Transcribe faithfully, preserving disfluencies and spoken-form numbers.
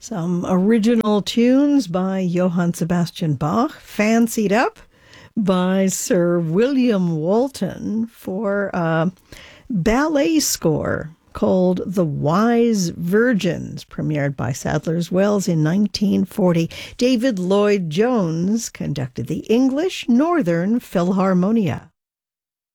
Some original tunes by Johann Sebastian Bach, fancied up by Sir William Walton for a ballet score called The Wise Virgins, premiered by Sadler's Wells in nineteen forty. David Lloyd Jones conducted the English Northern Philharmonia.